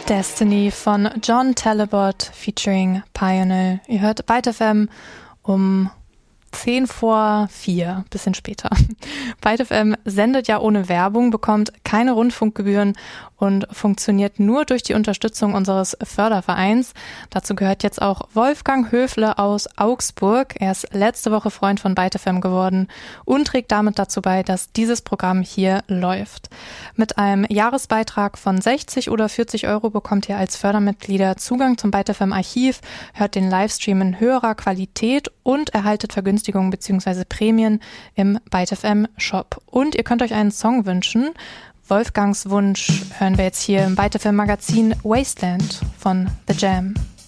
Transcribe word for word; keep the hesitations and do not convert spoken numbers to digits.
Destiny von John Talabot featuring Pioneer. Ihr hört Byte F M um zehn vor vier, bisschen später. Byte F M sendet ja ohne Werbung, bekommt keine Rundfunkgebühren und funktioniert nur durch die Unterstützung unseres Fördervereins. Dazu gehört jetzt auch Wolfgang Höfle aus Augsburg. Er ist letzte Woche Freund von Byte F M geworden und trägt damit dazu bei, dass dieses Programm hier läuft. Mit einem Jahresbeitrag von sechzig oder vierzig Euro bekommt ihr als Fördermitglieder Zugang zum Byte F M Archiv, hört den Livestream in höherer Qualität und erhaltet Vergünstigungen bzw. Prämien im Byte F M Shop. Und ihr könnt euch einen Song wünschen. Wolfgangs Wunsch hören wir jetzt hier im Byte F M Magazin Wasteland von The Jam.